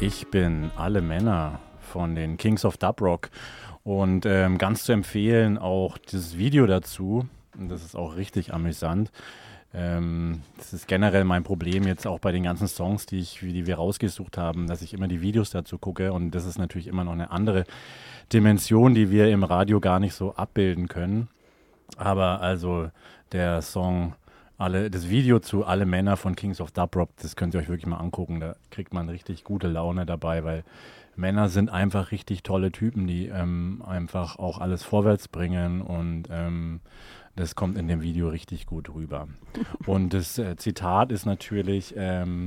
Ich bin Alle Männer von den Kings of Dub Rock und ganz zu empfehlen auch dieses Video dazu. Und das ist auch richtig amüsant. Das ist generell mein Problem jetzt auch bei den ganzen Songs, die wir rausgesucht haben, dass ich immer die Videos dazu gucke, und das ist natürlich immer noch eine andere Dimension, die wir im Radio gar nicht so abbilden können. Aber also der Song, das Video zu Alle Männer von Kings of Dub Rock, das könnt ihr euch wirklich mal angucken. Da kriegt man richtig gute Laune dabei, weil Männer sind einfach richtig tolle Typen, die einfach auch alles vorwärts bringen, und das kommt in dem Video richtig gut rüber. Und das Zitat ist natürlich I'm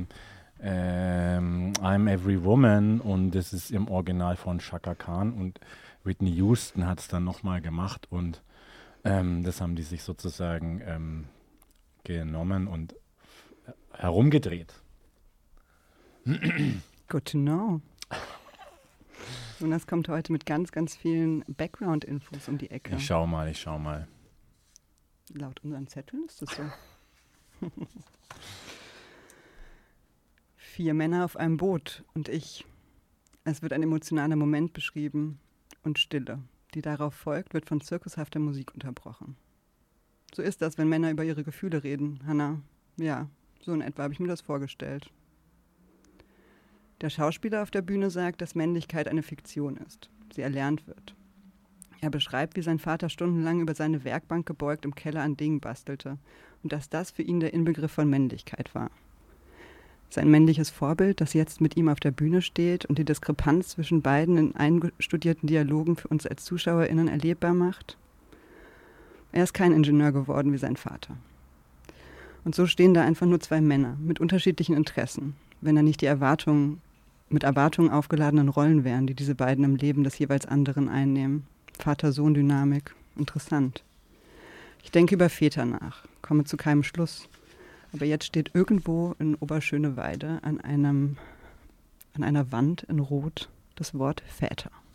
Every Woman, und das ist im Original von Chaka Khan, und Whitney Houston hat es dann nochmal gemacht, und das haben die sich sozusagen genommen und herumgedreht. Good to know. Und das kommt heute mit ganz, ganz vielen Background-Infos um die Ecke. Ich schau mal. Laut unseren Zetteln ist das so. 4 Männer auf einem Boot und ich. Es wird ein emotionaler Moment beschrieben und Stille, die darauf folgt, wird von zirkushafter Musik unterbrochen. So ist das, wenn Männer über ihre Gefühle reden, Hannah. Ja, so in etwa habe ich mir das vorgestellt. Der Schauspieler auf der Bühne sagt, dass Männlichkeit eine Fiktion ist, sie erlernt wird. Er beschreibt, wie sein Vater stundenlang über seine Werkbank gebeugt im Keller an Dingen bastelte und dass das für ihn der Inbegriff von Männlichkeit war. Sein männliches Vorbild, das jetzt mit ihm auf der Bühne steht und die Diskrepanz zwischen beiden in eingestudierten Dialogen für uns als ZuschauerInnen erlebbar macht. Er ist kein Ingenieur geworden wie sein Vater. Und so stehen da einfach nur 2 Männer mit unterschiedlichen Interessen, wenn da nicht die mit Erwartungen aufgeladenen Rollen wären, die diese beiden im Leben des jeweils anderen einnehmen. Vater-Sohn-Dynamik. Interessant. Ich denke über Väter nach, komme zu keinem Schluss. Aber jetzt steht irgendwo in Oberschöneweide an einer Wand in Rot das Wort Väter.